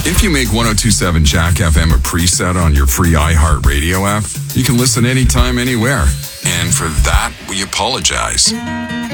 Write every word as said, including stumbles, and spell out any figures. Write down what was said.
If you make ten twenty-seven Jack F M a preset on your free iHeartRadio app, you can listen anytime, anywhere. And for that, we apologize.